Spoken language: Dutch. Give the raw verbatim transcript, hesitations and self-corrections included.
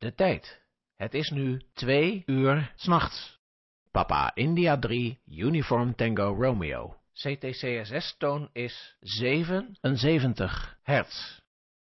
De tijd. Het is nu twee uur 's nachts. Papa India drie, Uniform Tango Romeo. C T C S S-toon is zevenenzeventig hertz.